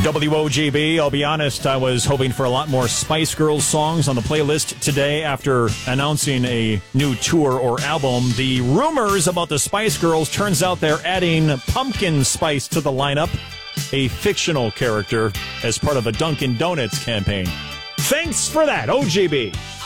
WOGB, I'll be honest, I was hoping for a lot more Spice Girls songs on the playlist today after announcing a new tour or album. The rumors about the Spice Girls, turns out they're adding Pumpkin Spice to the lineup, a fictional character, as part of a Dunkin' Donuts campaign. Thanks for that, OGB.